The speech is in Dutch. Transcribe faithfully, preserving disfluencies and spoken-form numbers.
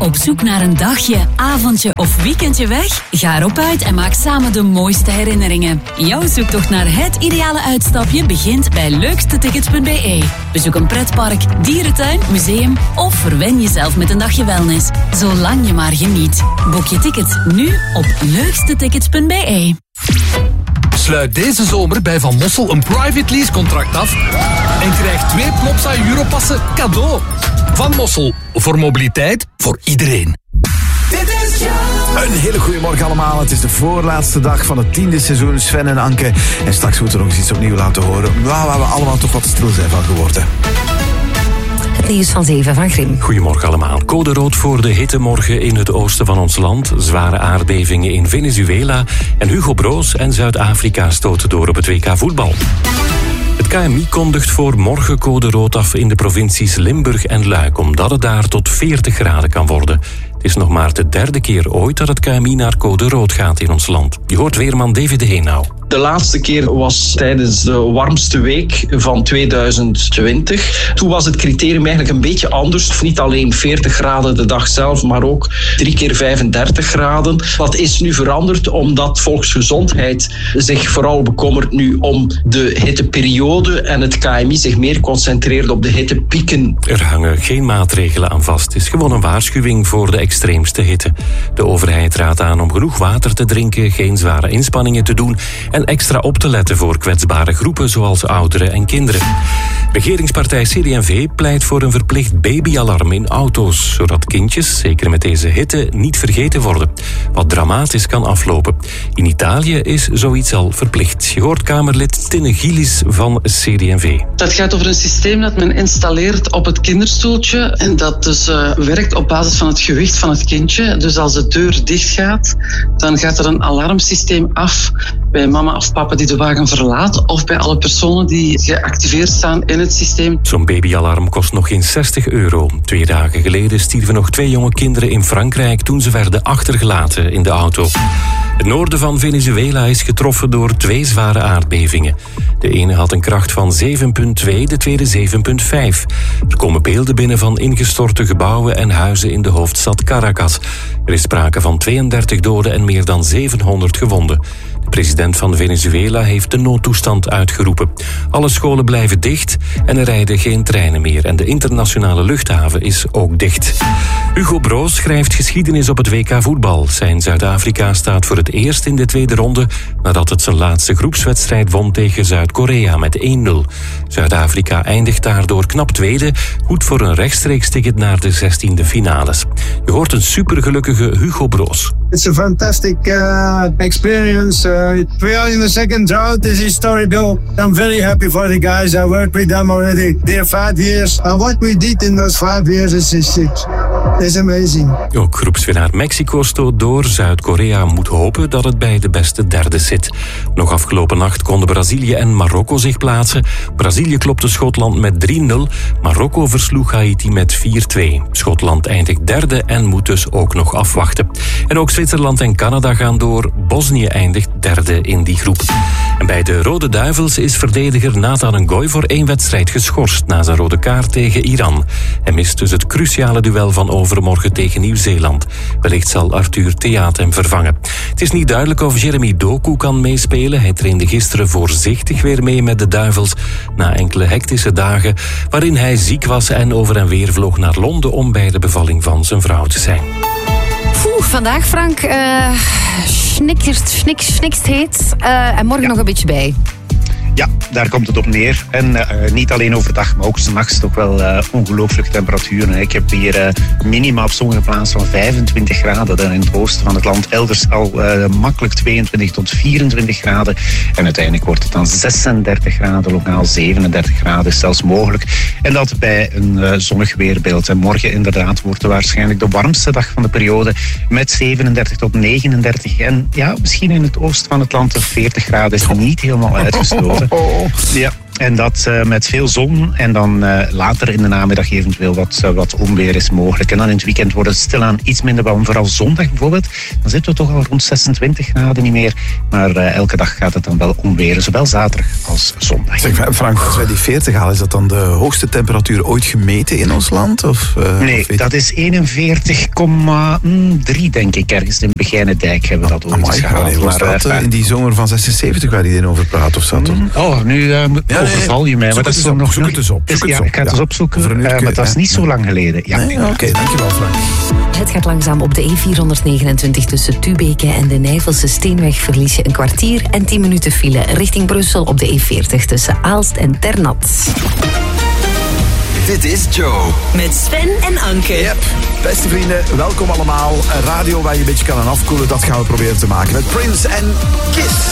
Op zoek naar een dagje, avondje of weekendje weg? Ga erop uit en maak samen de mooiste herinneringen. Jouw zoektocht naar het ideale uitstapje begint bij leukste tickets punt b e. Bezoek een pretpark, dierentuin, museum of verwen jezelf met een dagje wellness. Zolang je maar geniet. Boek je tickets nu op leukste tickets punt b e. Sluit deze zomer bij Van Mossel een private lease contract af en krijg twee Plopsa Europassen cadeau. Van Mossel, voor mobiliteit, voor iedereen. Een hele goede morgen allemaal. Het is de voorlaatste dag van het tiende seizoen Sven en Anke. En straks moeten we nog eens iets opnieuw laten horen. Waar we allemaal toch wat stil zijn van geworden. Het nieuws van zeven van Grim. Goedemorgen allemaal. Code rood voor de hitte morgen in het oosten van ons land. Zware aardbevingen in Venezuela. En Hugo Broos en Zuid-Afrika stoten door op het W K voetbal. Het K M I kondigt voor morgen code rood af in de provincies Limburg en Luik, omdat het daar tot veertig graden kan worden. Het is nog maar de derde keer ooit dat het K M I naar code rood gaat in ons land. Je hoort weerman David de Heenau. De laatste keer was tijdens de warmste week van tweeduizend twintig. Toen was het criterium eigenlijk een beetje anders. Niet alleen veertig graden de dag zelf, maar ook drie keer vijfendertig graden. Dat is nu veranderd omdat volksgezondheid zich vooral bekommert nu om de hitteperiode en het K M I zich meer concentreert op de hittepieken. Er hangen geen maatregelen aan vast. Het is gewoon een waarschuwing voor de extreemste hitte. De overheid raadt aan om genoeg water te drinken, geen zware inspanningen te doen en extra op te letten voor kwetsbare groepen zoals ouderen en kinderen. Regeringspartij C D en V pleit voor een verplicht babyalarm in auto's, zodat kindjes, zeker met deze hitte, niet vergeten worden. Wat dramatisch kan aflopen. In Italië is zoiets al verplicht. Je hoort Kamerlid Tinne Gielis van C D en V. Dat gaat over een systeem dat men installeert op het kinderstoeltje en dat dus uh, werkt op basis van het gewicht van het kindje. Dus als de deur dicht gaat, dan gaat er een alarmsysteem af bij mama of papa die de wagen verlaat of bij alle personen die geactiveerd staan in het systeem. Zo'n babyalarm kost nog geen zestig euro. Twee dagen geleden stierven nog twee jonge kinderen in Frankrijk toen ze werden achtergelaten in de auto. Het noorden van Venezuela is getroffen door twee zware aardbevingen. De ene had een kracht van zeven komma twee, de tweede zeven komma vijf. Er komen beelden binnen van ingestorte gebouwen en huizen in de hoofdstad Caracas. Er is sprake van tweeëndertig doden en meer dan zevenhonderd gewonden. De president van Venezuela heeft de noodtoestand uitgeroepen. Alle scholen blijven dicht en er rijden geen treinen meer. En de internationale luchthaven is ook dicht. Hugo Broos schrijft geschiedenis op het W K voetbal. Zijn Zuid-Afrika staat voor het eerst in de tweede ronde nadat het zijn laatste groepswedstrijd won tegen Zuid-Korea met één nul. Zuid-Afrika eindigt daardoor knap tweede, goed voor een rechtstreeks ticket naar de zestiende finales. Je hoort een supergelukkige Hugo Broos. It's a fantastic uh, experience. Uh, we are in the second drought. This is historical. I'm very happy for the guys. I worked with them already. They're five years. And what we did in those five years is is is amazing. Ook groepswinnaar Mexico stoot door. Zuid-Korea moet hopen dat het bij de beste derde zit. Nog afgelopen nacht konden Brazilië en Marokko zich plaatsen. Brazilië klopte Schotland met drie nul. Marokko versloeg Haiti met vier twee. Schotland eindigt derde en moet dus ook nog afwachten. En ook Zwitserland en Canada gaan door. Bosnië eindigt derde in die groep. En bij de Rode Duivels is verdediger Nathan Ngoy voor één wedstrijd geschorst na zijn rode kaart tegen Iran. Hij mist dus het cruciale duel van overmorgen tegen Nieuw-Zeeland. Wellicht zal Arthur Theaat hem vervangen. Het is niet duidelijk of Jeremy Doku kan meespelen. Hij trainde gisteren voorzichtig weer mee met de Duivels na enkele hectische dagen waarin hij ziek was en over en weer vloog naar Londen om bij de bevalling van zijn vrouw te zijn. Oeh, vandaag Frank, uh, snikkert, snik, snikst heet uh, en morgen ja. nog een beetje bij. Ja, daar komt het op neer. En uh, niet alleen overdag, maar ook 's nachts toch wel uh, ongelooflijke temperaturen. Ik heb hier uh, minima op sommige plaatsen van vijfentwintig graden. Dan in het oosten van het land elders al uh, makkelijk tweeëntwintig tot vierentwintig graden. En uiteindelijk wordt het dan zesendertig graden, lokaal zevenendertig graden is zelfs mogelijk. En dat bij een uh, zonnig weerbeeld. En morgen inderdaad wordt het waarschijnlijk de warmste dag van de periode met zevenendertig tot negenendertig. En ja, misschien in het oosten van het land de veertig graden is niet helemaal uitgesloten. Ja, En dat uh, met veel zon en dan uh, later in de namiddag eventueel wat, uh, wat onweer is mogelijk. En dan in het weekend wordt het stilaan iets minder warm. Vooral zondag bijvoorbeeld, dan zitten we toch al rond zesentwintig graden niet meer. Maar uh, elke dag gaat het dan wel onweren, zowel zaterdag als zondag. Zeg, Frank, als wij die veertig halen, is dat dan de hoogste temperatuur ooit gemeten in ons land? Of, uh, nee, of dat is eenenveertig komma drie denk ik. Ergens in Begijnendijk hebben we dat ooit Amai, gehaald. allee, was maar, dat uh, in die zomer van zesenzeventig waar iedereen over praat of zat? Mm, oh, nu uh, ja, overval je mij. Maar dat is op, nog zoek het eens op. Zoek is, het ja, op. ik ga het ja. eens opzoeken, Uurtje, uh, maar het was hè? niet zo lang geleden. Ja, nee, Oké, okay, dankjewel Frank. Het gaat langzaam op de E vierhonderdnegenentwintig tussen Tubeke en de Nijvelse Steenweg. Verlies je een kwartier en tien minuten file richting Brussel op de E veertig tussen Aalst en Ternat. Dit is Joe. Met Sven en Anke. Yep. Beste vrienden, welkom allemaal. Een radio waar je een beetje kan aan afkoelen, dat gaan we proberen te maken met Prince en Kiss.